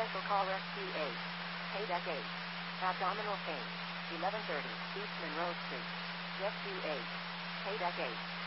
Special caller, P8. Payback 8. Abdominal pain. 1130, East Monroe Street. Jet 28. Payback 8.